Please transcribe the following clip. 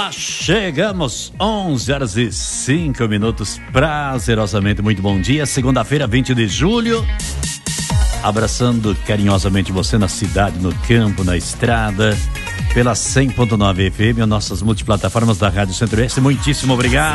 lá, chegamos 11h05, prazerosamente, muito bom dia, segunda-feira, 20 de julho, abraçando carinhosamente você na cidade, no campo, na estrada, pela 100.9 FM, nossas multiplataformas da Rádio Centro-Oeste, muitíssimo obrigado.